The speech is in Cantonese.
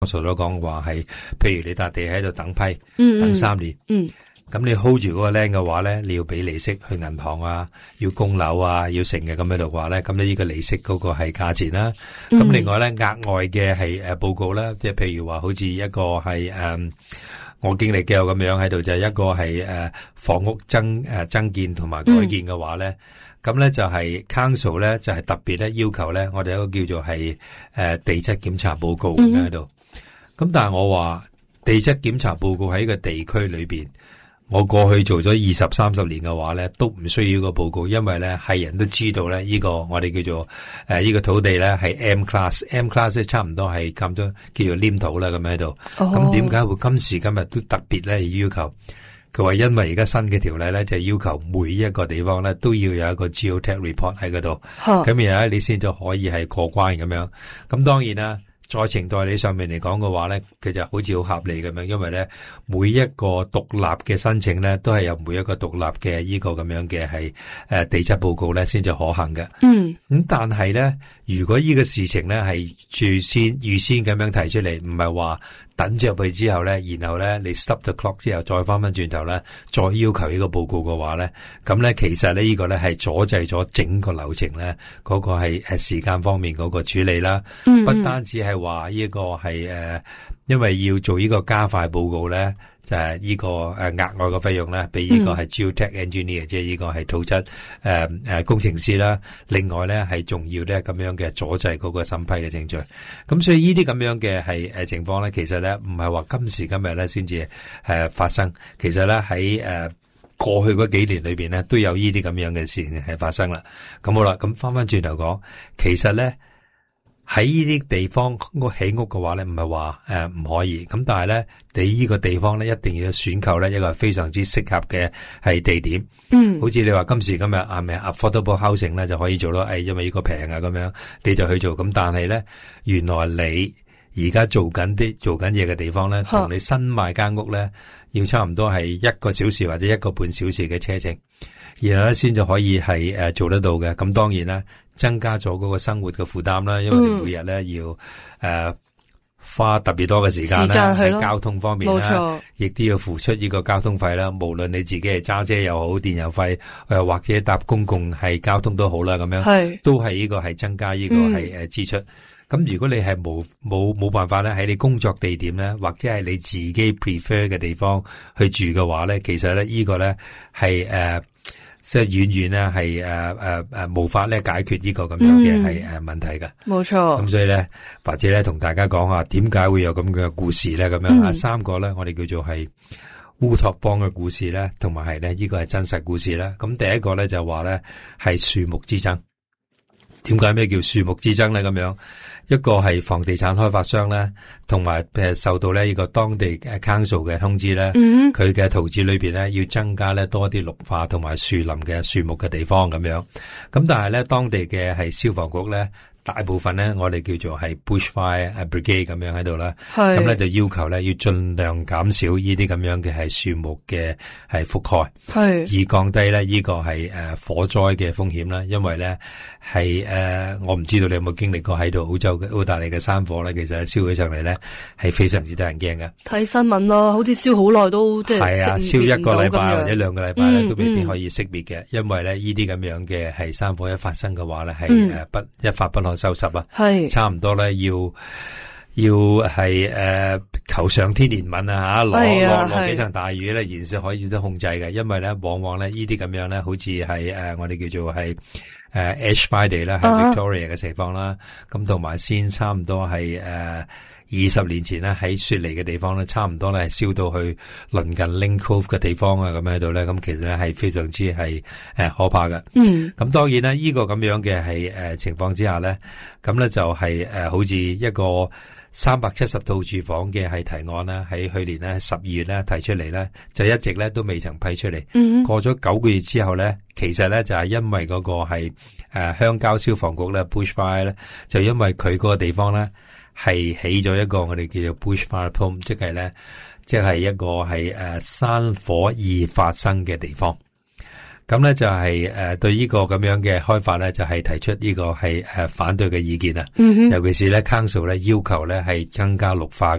所講話係，譬如你笪地喺度等批，等3年，咁你 hold 住嗰個 land 嘅話咧，你要俾利息去銀行啊，要供樓啊，要成嘅咁喺度話咧，咁呢個利息嗰個係價錢啦。咁另外咧額外嘅係報告啦，即係譬如話好似一個係我經歷嘅咁樣喺度，就係一個係房屋增建同埋改建嘅話咧，咁咧就係 council 咧就係特別咧要求咧，我哋一個叫做係地質檢查報告咁喺度。咁但係我話地質檢查報告喺個地區裏邊，我過去做咗20-30年嘅話咧，都唔需要個報告，因為咧係人都知道咧呢個我哋叫做呢個土地咧係 M class 咧差唔多係咁多叫做黏土啦咁喺度。咁點解會今時今日都特別咧要求？佢話因為而家新嘅條例咧就要求每一個地方咧都要有一個 geotech report 喺嗰度，咁然後你先就可以係過關咁樣。咁當然啦。在情代理上面嚟講嘅話咧，其實好似好合理咁樣，因為咧每一個獨立嘅申請咧，都係有每一個獨立嘅呢個咁樣嘅係地質報告咧，先至可行嘅。咁但係咧，如果呢個事情咧係預先咁樣提出嚟，唔係話等咗入去之後咧，然後咧你 stop the clock 之後再翻轉頭咧，再要求呢個報告嘅話咧，咁咧其實咧呢個咧係阻滯咗整個流程咧嗰個係時間方面嗰個處理啦。不單止係話呢個係因為要做呢個加快報告咧，就係呢個額外嘅費用咧，俾呢個係 geotech engineer，即係呢個係土質工程師啦。另外咧係仲要咧咁樣嘅阻滯嗰個審批嘅程序。咁所以呢啲咁樣嘅係情況咧，其實咧唔係話今時今日咧先至發生，其實咧喺過去嗰幾年裏邊咧都有呢啲咁樣嘅事情係發生啦。咁好啦，咁翻轉頭講，其實咧。喺呢啲地方起屋嘅話咧，唔係話唔可以，咁但係咧，你呢個地方咧一定要選購咧一個非常之適合嘅係地點。好似你話今時今日係咪 affordable housing 咧就可以做咯？因為呢個平啊咁樣，你就去做。咁但係咧，原來你而家做緊嘢嘅地方咧，同你新買間屋咧，要差唔多係1個小時或者1個半小時嘅車程。然後咧先就可以係做得到嘅，咁當然啦，增加咗嗰個生活嘅負擔啦，因為你每日咧要花特別多嘅時間啦，喺交通方面啦，亦都要付出呢個交通費啦。無論你自己係揸車又好，電油費或者搭公共係交通都好啦，咁樣都係呢個係增加呢個係支出。咁如果你係冇辦法咧喺你工作地點咧，或者係你自己 prefer 嘅地方去住嘅話咧，其實咧呢個咧係即係遠遠咧係無法咧解決呢個咁樣嘅係問題嘅。冇錯。咁所以咧，或者咧同大家講下點解會有咁嘅故事咧？咁樣3個咧，我哋叫做係烏托邦嘅故事咧，同埋係咧呢個係真實故事啦。咁第一個咧就話咧係樹木之爭。點解咩叫樹木之爭咧？咁樣一個係房地產開發商咧，同埋受到咧呢個當地council 嘅通知咧，佢嘅圖紙裏邊咧要增加咧多啲綠化同埋樹林嘅樹木嘅地方咁樣。咁但係咧當地嘅係消防局咧。大部分咧，我哋叫做係 bushfire brigade 咁樣喺度啦，咁咧就要求咧要盡量減少呢啲咁樣嘅係樹木嘅係覆蓋，以降低咧呢個係火災嘅風險啦。因為咧係我唔知道你有冇經歷過喺度澳大利嘅山火咧，其實燒起上嚟咧係非常之得人驚嘅。睇新聞咯，好似燒好耐都即係係啊，燒1個禮拜或者2個禮拜咧都未必可以熄滅嘅，因為咧呢啲咁樣嘅係山火一發生嘅話咧係一發不可收拾啊，係差唔多咧要係求上天憐憫啊吓，落幾場大雨咧，然先可以都控制嘅。因為咧往往咧呢啲咁樣咧，好似係我哋叫做係Ash Friday 啦，喺 Victoria 嘅情況啦，咁同埋先差唔多係20年前咧喺雪梨嘅地方咧，差唔多咧係燒到去鄰近 Link Cove 嘅地方啊，咁喺度咧，咁其實咧係非常之係可怕嘅。咁當然咧呢個咁樣嘅係情況之下咧，咁咧就係好似一個370套住房嘅係提案啦，喺去年咧12月咧提出嚟咧，就一直咧都未曾批出嚟。過咗9個月之後咧，其實咧就係因為嗰個係鄉郊消防局咧 Bushfire 咧，就因為佢嗰個地方咧。係起咗一個我哋叫做 bushfire zone， 即係一個係山火易發生嘅地方。咁咧就係對呢個咁樣嘅開發咧，就係提出呢個係反對嘅意見啊。尤其是咧 council 咧要求咧係增加綠化